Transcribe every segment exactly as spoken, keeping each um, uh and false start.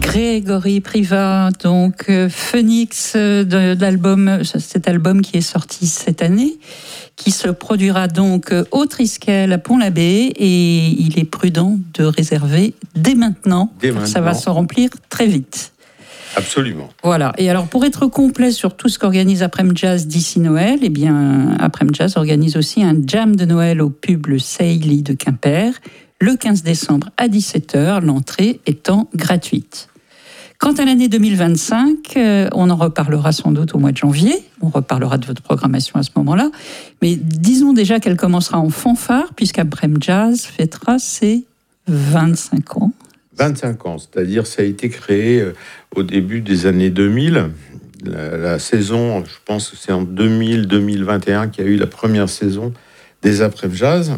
Grégory Privat, donc euh, Phoenix euh, de, de l'album, cet album qui est sorti cette année, qui se produira donc euh, au Triskel à Pont-l'Abbé, et il est prudent de réserver dès maintenant, dès maintenant. Ça va se remplir très vite. Absolument. Voilà. Et alors, pour être complet sur tout ce qu'organise Aprem Jazz d'ici Noël, eh bien, Aprem Jazz organise aussi un jam de Noël au pub Le Seilly de Quimper, le quinze décembre à dix-sept heures, l'entrée étant gratuite. Quant à l'année deux mille vingt-cinq, euh, on en reparlera sans doute au mois de janvier. On reparlera de votre programmation à ce moment-là. Mais disons déjà qu'elle commencera en fanfare, puisqu'Aprem Jazz fêtera ses vingt-cinq ans. vingt-cinq ans, c'est-à-dire ça a été créé au début des années deux mille. La, la saison, je pense que c'est en deux mille deux mille vingt et un qu'il y a eu la première saison des Aprem Jazz,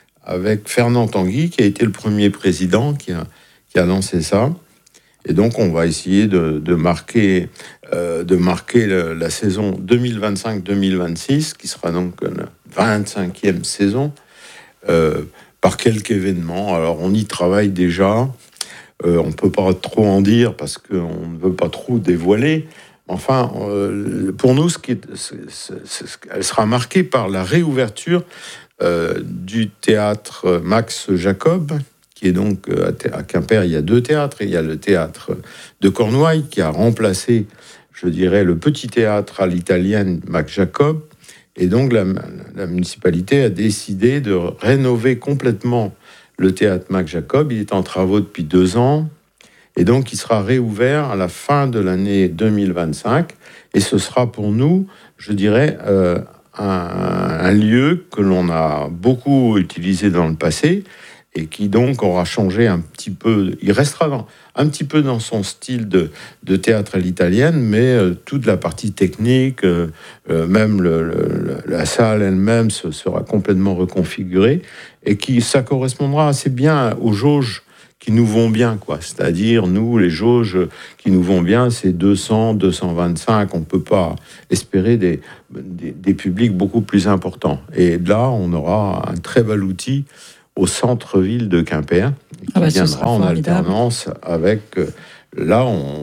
avec Fernand Tanguy, qui a été le premier président qui a, qui a lancé ça. Et donc, on va essayer de, de marquer, euh, de marquer le, la saison deux mille vingt-cinq deux mille vingt-six, qui sera donc la vingt-cinquième saison, euh, par quelques événements. Alors, on y travaille déjà. Euh, on ne peut pas trop en dire parce qu'on ne veut pas trop dévoiler. Enfin, euh, pour nous, ce qui est, c'est, c'est, c'est, elle sera marquée par la réouverture euh, du théâtre Max Jacob, qui est donc euh, à Quimper. Il y a deux théâtres. Il y a le théâtre de Cornouailles qui a remplacé, je dirais, le petit théâtre à l'italienne Max Jacob. Et donc, la, la municipalité a décidé de rénover complètement le théâtre Max Jacob. Il est en travaux depuis deux ans. Et donc, il sera réouvert à la fin de l'année deux mille vingt-cinq. Et ce sera pour nous, je dirais, euh, un, un lieu que l'on a beaucoup utilisé dans le passé et qui donc aura changé un petit peu. Il restera dans, un petit peu dans son style de, de théâtre à l'italienne, mais euh, toute la partie technique, euh, euh, même le, le, la salle elle-même se, sera complètement reconfigurée et qui ça correspondra assez bien aux jauges qui nous vont bien, quoi. C'est-à-dire, nous, les jauges qui nous vont bien, c'est deux cents, deux cent vingt-cinq. On ne peut pas espérer des, des, des publics beaucoup plus importants. Et là, on aura un très bel outil au centre-ville de Quimper, qui ah bah, viendra en alternance avec... Euh, là, on,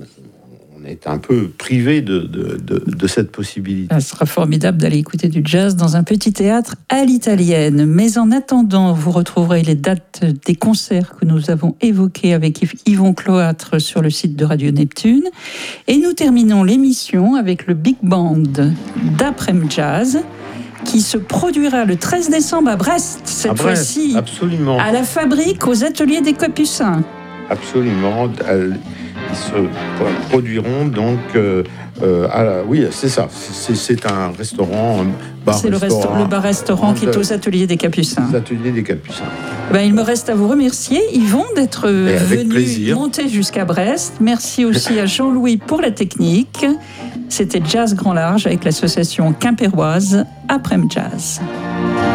on est un peu privé de, de, de, de cette possibilité. Ça sera formidable d'aller écouter du jazz dans un petit théâtre à l'italienne. Mais en attendant, vous retrouverez les dates des concerts que nous avons évoqués avec Yvon Cloître sur le site de Radio Neptune. Et nous terminons l'émission avec le Big Band d'Aprem Jazz, qui se produira le treize décembre à Brest, cette à Brest, fois-ci, absolument. À la Fabrique, aux ateliers des Capucins. Absolument. Ils se produiront donc... Euh, euh, à la, oui, c'est ça. C'est, c'est un restaurant, un bar C'est le, resto, le bar-restaurant qui est aux ateliers des Capucins. Les ateliers des Capucins. Ben, il me reste à vous remercier, Yvon, d'être venu monter jusqu'à Brest. Merci aussi à Jean-Louis pour la technique. C'était Jazz Grand Large avec l'association quimpéroise Aprem Jazz.